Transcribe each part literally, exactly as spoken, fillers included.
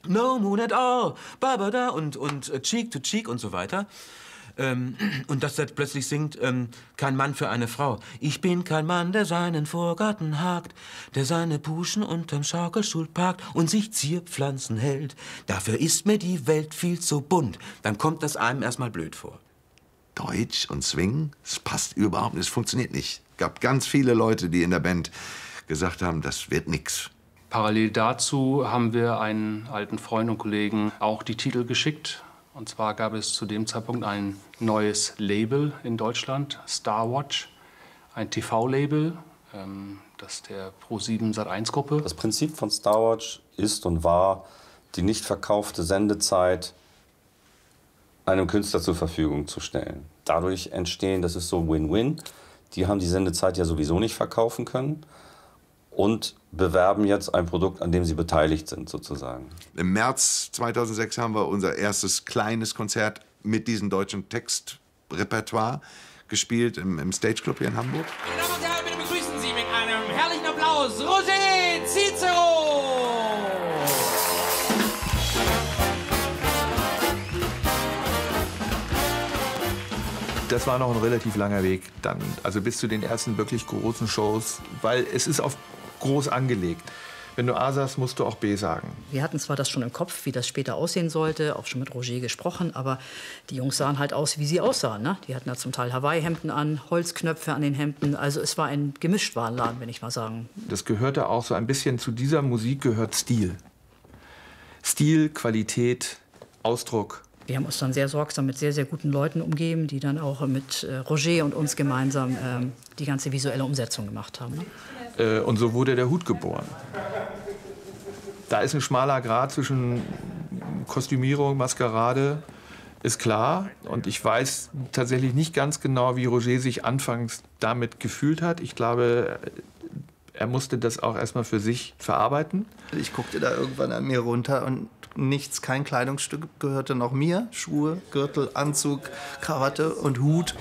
No moon at all, ba ba da und, und äh, cheek to cheek und so weiter. Ähm, und dass er plötzlich singt, ähm, kein Mann für eine Frau. Ich bin kein Mann, der seinen Vorgarten hakt, der seine Puschen unterm Schaukelstuhl parkt und sich Zierpflanzen hält. Dafür ist mir die Welt viel zu bunt. Dann kommt das einem erstmal blöd vor. Deutsch und Swing, das passt überhaupt nicht, es funktioniert nicht. Es gab ganz viele Leute, die in der Band gesagt haben, das wird nix. Parallel dazu haben wir einen alten Freund und Kollegen auch die Titel geschickt. Und zwar gab es zu dem Zeitpunkt ein neues Label in Deutschland, Starwatch, ein T V-Label, ähm, das der Pro sieben Sat eins Gruppe. Das Prinzip von Starwatch ist und war, die nicht verkaufte Sendezeit einem Künstler zur Verfügung zu stellen. Dadurch entstehen, das ist so Win-Win, die haben die Sendezeit ja sowieso nicht verkaufen können und bewerben jetzt ein Produkt, an dem sie beteiligt sind, sozusagen. Im März zweitausendsechs haben wir unser erstes kleines Konzert mit diesem deutschen Textrepertoire gespielt im, im Stage Club hier in Hamburg. Meine Damen und Herren, bitte begrüßen Sie mit einem herrlichen Applaus Roger Cicero! Das war noch ein relativ langer Weg dann, also bis zu den ersten wirklich großen Shows, weil es ist auf groß angelegt. Wenn du A sagst, musst du auch B sagen. Wir hatten zwar das schon im Kopf, wie das später aussehen sollte, auch schon mit Roger gesprochen, aber die Jungs sahen halt aus, wie sie aussahen. Ne? Die hatten ja zum Teil Hawaii-Hemden an, Holzknöpfe an den Hemden. Also es war ein Gemischtwarenladen, wenn ich mal sagen. Das gehörte auch so ein bisschen zu dieser Musik, gehört Stil. Stil, Qualität, Ausdruck. Wir haben uns dann sehr sorgsam mit sehr, sehr guten Leuten umgeben, die dann auch mit äh, Roger und uns gemeinsam ähm, die ganze visuelle Umsetzung gemacht haben. Ne? Äh, und so wurde der Hut geboren. Da ist ein schmaler Grat zwischen Kostümierung, Maskerade, ist klar. Und ich weiß tatsächlich nicht ganz genau, wie Roger sich anfangs damit gefühlt hat. Ich glaube, er musste das auch erstmal für sich verarbeiten. Ich guckte da irgendwann an mir runter und nichts, kein Kleidungsstück gehörte noch mir. Schuhe, Gürtel, Anzug, Krawatte und Hut.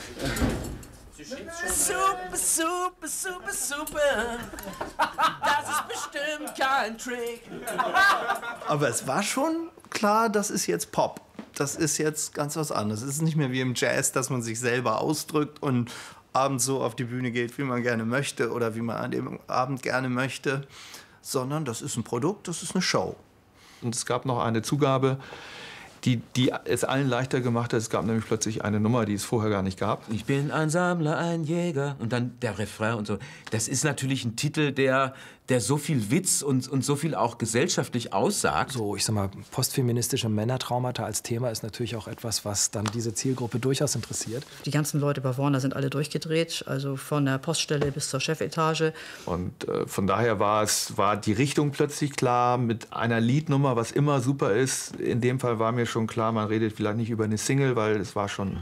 Super, super, super, super. Das ist bestimmt kein Trick. Aber es war schon klar, das ist jetzt Pop. Das ist jetzt ganz was anderes. Es ist nicht mehr wie im Jazz, dass man sich selber ausdrückt und abends so auf die Bühne geht, wie man gerne möchte oder wie man an dem Abend gerne möchte. Sondern das ist ein Produkt, das ist eine Show. Und es gab noch eine Zugabe, die, die es allen leichter gemacht hat. Es gab nämlich plötzlich eine Nummer, die es vorher gar nicht gab. Ich bin ein Sammler, ein Jäger. Und dann der Refrain und so. Das ist natürlich ein Titel, der, der so viel Witz und, und so viel auch gesellschaftlich aussagt. So, ich sag mal, postfeministische Männertraumata als Thema ist natürlich auch etwas, was dann diese Zielgruppe durchaus interessiert. Die ganzen Leute bei Warner sind alle durchgedreht, also von der Poststelle bis zur Chefetage. Und äh, von daher war, es, war die Richtung plötzlich klar mit einer Liednummer, was immer super ist. In dem Fall war mir schon klar, man redet vielleicht nicht über eine Single, weil es war schon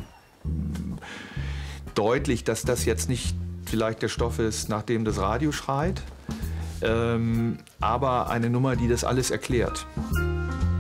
deutlich, dass das jetzt nicht vielleicht der Stoff ist, nach dem das Radio schreit, ähm, aber eine Nummer, die das alles erklärt.